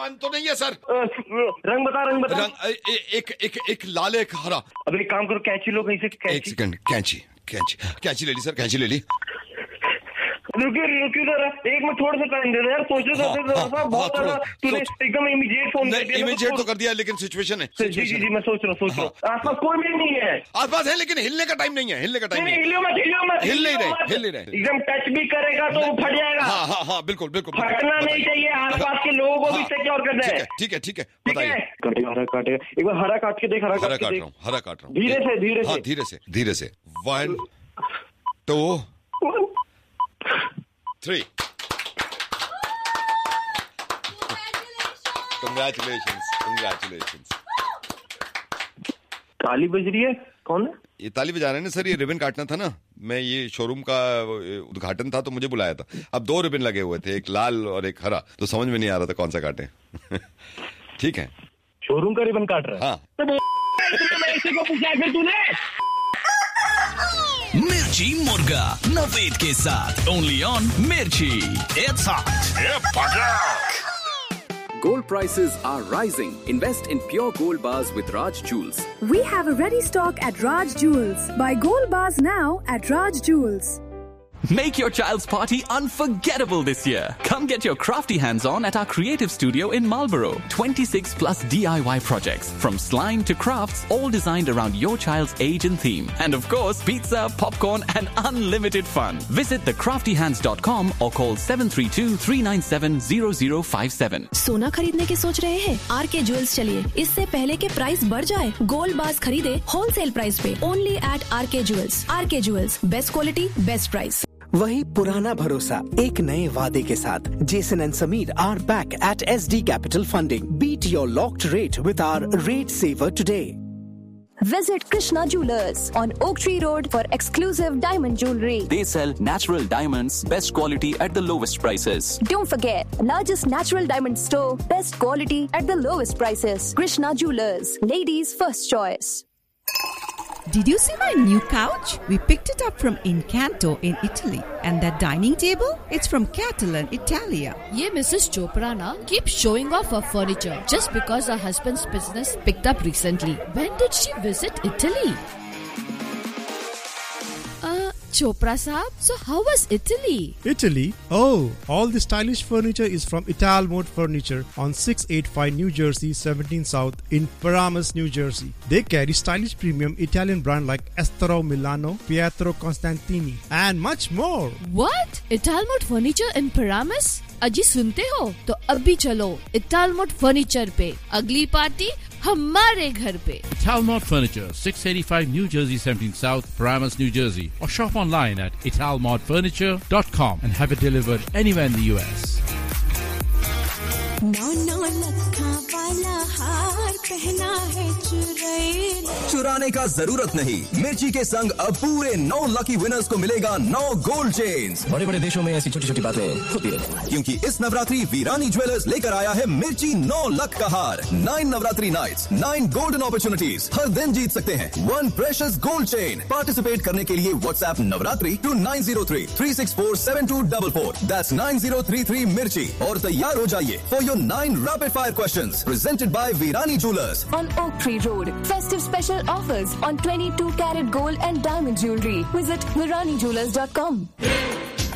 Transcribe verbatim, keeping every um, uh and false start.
सामान तो नहीं है सर। रंग बता रंग बता। रंग ए, एक एक एक लाल एक हरा। अब एक काम करो, कैंची लो कहीं से। कैंची। एक सेकंड, कैंची कैंची कैंची ले ली सर, कैंची ले ली। रुकिए रुकिए जरा, एक मिनट थोड़ा सा टाइम दे दो यार, सोचो सोचो बहुत ज्यादा तूने एकदम इमीडिएट फोन कर दिया। इमीडिएट तो कर दिया लेकिन सिचुएशन है। जी जी जी मैं सोच रहा हूँ सोच रहा हूँ आसपास कोई भी नहीं है। आसपास है लेकिन हिलने का टाइम नहीं है, हिलने का टाइम नहीं है। हिलियो मत हिलियो मत हिल नहीं रहे, हिल नहीं रहे। एकदम टच भी करेगा तो वो फट जाएगा। हाँ हाँ हाँ बिल्कुल बिल्कुल। फटना नहीं चाहिए, आसपास के लोगों को भी सिक्योर करना है। ठीक है ठीक है ठीक है। काटेगा हरा काटेगा, एक बार हरा काट के देख। हरा हरा काट रहा हूँ, हरा काट रहा हूँ। धीरे से धीरे से धीरे से धीरे से। One two three. Congratulations, congratulations. ताली बज रही है, कौन है? ये ताली बजा रहे हैं ना सर, ये रिबन काटना था ना। मैं ये शोरूम का उद्घाटन था तो मुझे बुलाया था। अब दो रिबन लगे हुए थे, एक लाल और एक हरा, तो समझ में नहीं आ रहा था कौन सा काटे। ठीक है। शोरूम का रिबन काट रहा है? हाँ। तो मैं इसी को पूछा फिर तूने? मिर्ची मुर्गा नवेद के साथ ओनली ऑन मिर्ची। It's hot. Gold prices are rising. Invest in pure gold bars with Raj Jewels. We have a ready stock at Raj Jewels. Buy gold bars now at Raj Jewels. Make your child's party unforgettable this year. Come get your crafty hands on at our creative studio in Marlborough. twenty-six plus D I Y projects from slime to crafts, all designed around your child's age and theme. And of course, pizza, popcorn and unlimited fun. Visit the crafty hands dot com or call seven three two, three nine seven, zero zero five seven. सोना खरीदने की सोच रहे हैं? Are के jewels चलिए, इससे पहले के प्राइस बढ़ जाए। गोल्ड बार्स खरीदे होलसेल प्राइस पे, ओनली एट आर के ज्वेल्स। आर के jewels, best quality best price. वही पुराना भरोसा एक नए वादे के साथ। Jason and Sameer are back at S D capital funding. Beat your locked rate with hour rate saver today. Visit Krishna Jewelers on Oak Tree Road for exclusive diamond jewelry. They sell natural diamonds, best quality at the lowest prices. Don't forget, largest natural diamond store, best quality at the lowest prices. Krishna Jewelers, ladies' first choice. Did you see my new couch? We picked it up from Incanto in Italy. And that dining table? It's from Catalan, Italia. Ye Missus Chopra na keeps showing off her furniture just because her husband's business picked up recently. When did she visit Italy? Uh, Chopra Saab, so how was Italy? Italy? Oh, all the stylish furniture is from Ital Mode Furniture on six eighty-five New Jersey, seventeen South in Paramus, New Jersey. They carry stylish premium Italian brand like Estero Milano, Pietro Constantini and much more. What? Ital Mode Furniture in Paramus? अजी सुनते हो तो अभी चलो इटालमोड furniture पे, अगली party हमारे घर पे। Italmod Furniture, six eighty-five New Jersey, seventeen South, Paramus, New Jersey, or shop online at italmod furniture dot com and have it delivered anywhere in the U S. नौ नौ लखा वाला हार पहना है चुराए। चुराने का जरूरत नहीं, मिर्ची के संग अब पूरे नौ लकी विनर्स को मिलेगा नौ गोल्ड चेन्स। बड़े बड़े देशों में ऐसी छोटी छोटी बातें होती है, क्योंकि इस नवरात्रि वीरानी ज्वेलर्स लेकर आया है मिर्ची नौ लख का हार। Nine Navratri nights, nine golden opportunities, हर दिन जीत सकते हैं one precious gold chain. Participate करने के लिए WhatsApp Navratri to nine zero three three six four seven to double four, that's nine zero three three मिर्ची, और तैयार हो जाइए for your nine rapid fire questions presented by Virani Jewelers on Oak Tree Road. Festive special offers on twenty-two carat gold and diamond jewelry. Visit virani jewelers dot com.